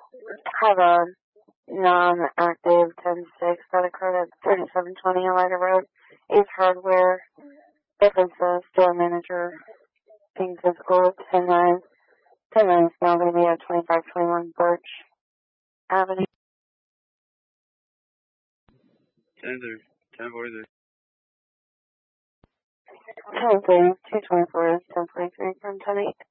have a non-active 10-6 that occurred at 3720 Elida Road. Ace Hardware, reference the store manager being physical, 10-9. 10-9 is now going to be at 2521 Birch Avenue. 10-4 there. 10-3, 224 is 1043 from 10-8.